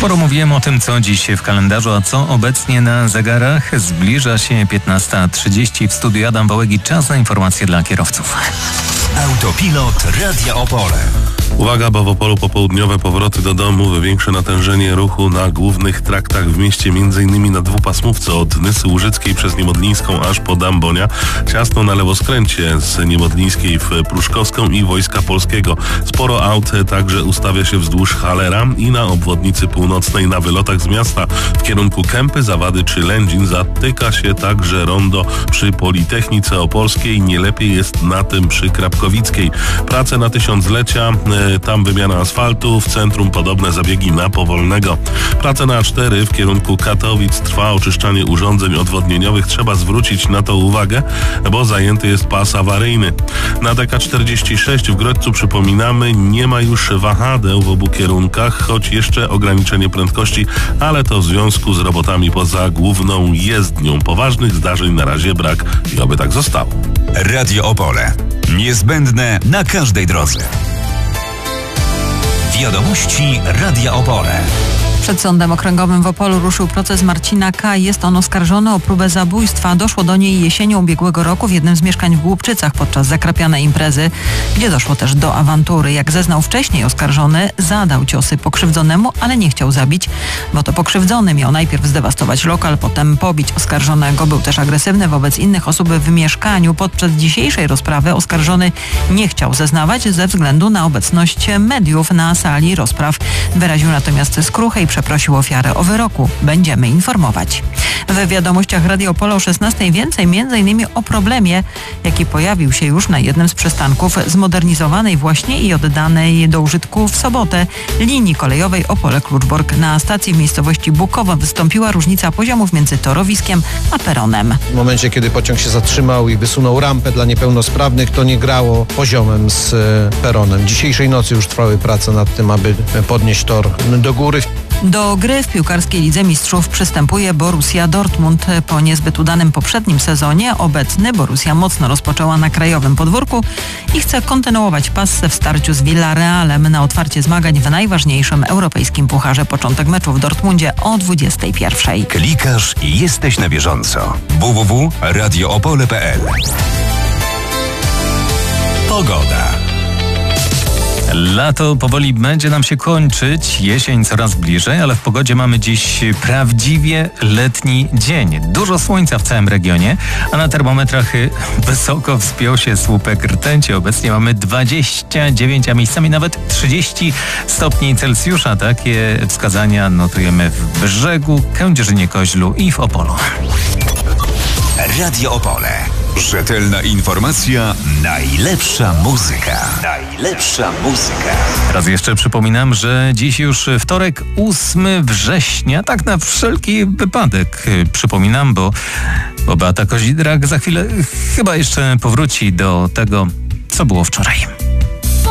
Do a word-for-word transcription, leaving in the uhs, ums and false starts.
Sporo mówiłem o tym, co dziś w kalendarzu, a co obecnie na zegarach. Zbliża się piętnasta trzydzieści. W studiu Adam Wałęgi. Czas na informacje dla kierowców. Autopilot Radia Opole. Uwaga, bo w Opolu popołudniowe powroty do domu, większe natężenie ruchu na głównych traktach w mieście, m.in. na dwupasmówce od Nysy Łużyckiej przez Niemodlińską aż po Dambonia, ciasno na lewoskręcie z Niemodlińskiej w Pruszkowską i Wojska Polskiego. Sporo aut także ustawia się wzdłuż Halera i na obwodnicy północnej na wylotach z miasta w kierunku Kępy, Zawady czy Lędzin. Zatyka się także rondo przy Politechnice Opolskiej, nie lepiej jest na tym przy Krapkowickiej. Prace na tysiąclecia, tam wymiana asfaltu, w centrum podobne zabiegi na Powolnego. Prace na A cztery w kierunku Katowic, trwa oczyszczanie urządzeń odwodnieniowych. Trzeba zwrócić na to uwagę, bo zajęty jest pas awaryjny. Na D K czterdzieści sześć w Grodźcu, przypominamy, nie ma już wahadeł w obu kierunkach, choć jeszcze ograniczenie prędkości, ale to w związku z robotami poza główną jezdnią. Poważnych zdarzeń na razie brak i oby tak zostało. Radio Opole. Niezbędne na każdej drodze. Wiadomości Radia Opole. Przed Sądem Okręgowym w Opolu ruszył proces Marcina K. Jest on oskarżony o próbę zabójstwa. Doszło do niej jesienią ubiegłego roku w jednym z mieszkań w Głubczycach podczas zakrapianej imprezy, gdzie doszło też do awantury. Jak zeznał wcześniej oskarżony, zadał ciosy pokrzywdzonemu, ale nie chciał zabić, bo to pokrzywdzony miał najpierw zdewastować lokal, potem pobić oskarżonego. Był też agresywny wobec innych osób w mieszkaniu. Podczas dzisiejszej rozprawy oskarżony nie chciał zeznawać ze względu na obecność mediów na sali rozpraw. Wyraził natomiast skruchę i przeprosił ofiarę o wyroku. Będziemy informować. W wiadomościach Radio Opole o szesnastej więcej między innymi o problemie, jaki pojawił się już na jednym z przystanków zmodernizowanej właśnie i oddanej do użytku w sobotę linii kolejowej Opole-Kluczbork. Na stacji w miejscowości Bukowo wystąpiła różnica poziomów między torowiskiem a peronem. W momencie, kiedy pociąg się zatrzymał i wysunął rampę dla niepełnosprawnych, to nie grało poziomem z peronem. Dzisiejszej nocy już trwały prace nad tym, aby podnieść tor do góry. Do gry w piłkarskiej Lidze Mistrzów przystępuje Borussia Dortmund. Po niezbyt udanym poprzednim sezonie obecny Borussia mocno rozpoczęła na krajowym podwórku i chce kontynuować passę w starciu z Villarrealem na otwarcie zmagań w najważniejszym europejskim pucharze. Początek meczu w Dortmundzie o dwudziestej pierwszej. Klikasz i jesteś na bieżąco. w w w kropka radio opole kropka p l. Pogoda. Lato powoli będzie nam się kończyć, jesień coraz bliżej, ale w pogodzie mamy dziś prawdziwie letni dzień. Dużo słońca w całym regionie, a na termometrach wysoko wspiął się słupek rtęci. Obecnie mamy dwadzieścia dziewięć, a miejscami nawet trzydzieści stopni Celsjusza. Takie wskazania notujemy w Brzegu, Kędzierzynie-Koźlu i w Opolu. Radio Opole. Rzetelna informacja, najlepsza muzyka. Najlepsza muzyka. Raz jeszcze przypominam, że dziś już wtorek, ósmego września. Tak na wszelki wypadek przypominam, bo, bo Beata Kozidrak za chwilę chyba jeszcze powróci do tego, co było wczoraj.